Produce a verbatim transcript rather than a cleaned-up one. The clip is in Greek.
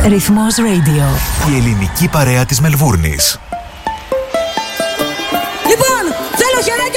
Ρυθμός Radio. Η ελληνική παρέα της Μελβούρνης. Λοιπόν, θέλω χεράκι